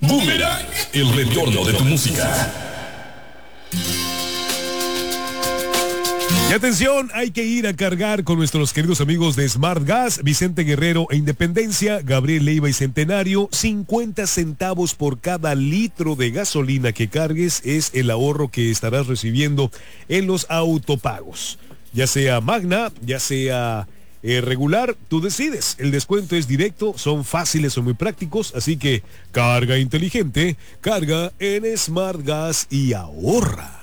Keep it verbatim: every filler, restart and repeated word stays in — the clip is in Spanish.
Boomerang, el retorno de tu música. Y atención, hay que ir a cargar con nuestros queridos amigos de Smart Gas, Vicente Guerrero e Independencia, Gabriel Leiva y Centenario. cincuenta centavos por cada litro de gasolina que cargues es el ahorro que estarás recibiendo en los autopagos. Ya sea Magna, ya sea eh, regular, tú decides. El descuento es directo, son fáciles, son muy prácticos, así que carga inteligente, carga en Smart Gas y ahorra.